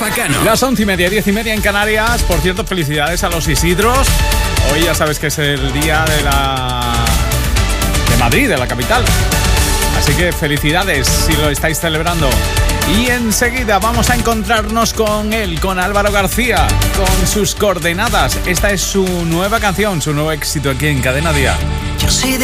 Rafa Cano. Las 11:30, 10:30 en Canarias. Por cierto, felicidades a los Isidros. Hoy ya sabes que es el día de Madrid, de la capital. Así que felicidades si lo estáis celebrando. Y enseguida vamos a encontrarnos con él, con Álvaro García, con sus coordenadas. Esta es su nueva canción, su nuevo éxito aquí en Cadena Día. Yo soy de